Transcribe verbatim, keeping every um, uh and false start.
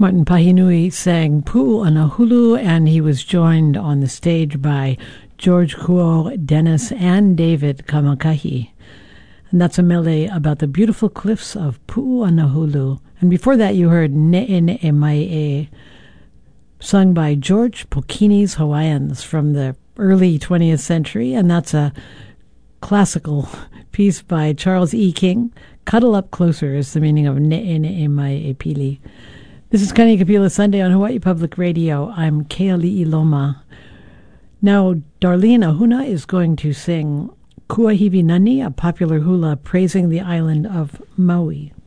Martin Pahinui sang Pu'u'anahulu, and he was joined on the stage by George Kuo, Dennis, and David Kamakahi. And that's a melody about the beautiful cliffs of Pu'u'anahulu. And before that, you heard Ne'e Ne'e Mai'e, sung by George Pokini's Hawaiians from the early twentieth century, and that's a classical piece by Charles E. King. Cuddle Up Closer is the meaning of Ne'e Ne'e Mai'e Pili. This is Kani Kapila Sunday on Hawaii Public Radio. I'm Keali'i Loma. Now, Darlene Ahuna is going to sing Kuahivi Nani, a popular hula praising the island of Maui.